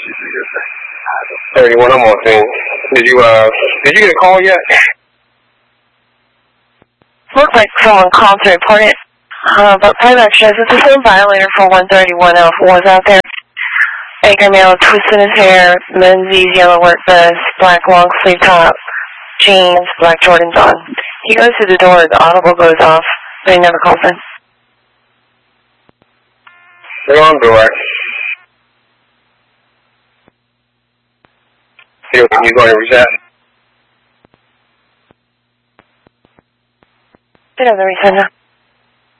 31, I'm on scene. Did you get a call yet? Looked like someone called to report it. But playback shows it's the same violator for 131.04 was out there. Baker male, twisting his hair, Menzies yellow work vest, black long sleeve top, jeans, black Jordans on. He goes to the door, the audible goes off, but he never calls in. They're on door. You going to reset? Bit of the resender.